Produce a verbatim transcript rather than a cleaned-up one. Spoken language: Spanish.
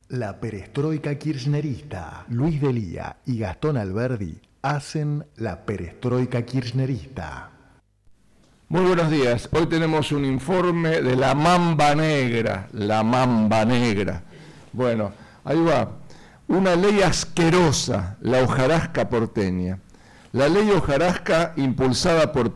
La perestroika kirchnerista, Luis Delía y Gastón Alberdi hacen la perestroika kirchnerista. Muy buenos días. Hoy tenemos un informe de la Mamba Negra, la Mamba Negra. Bueno, ahí va. Una ley asquerosa, la hojarasca porteña. La ley hojarasca impulsada por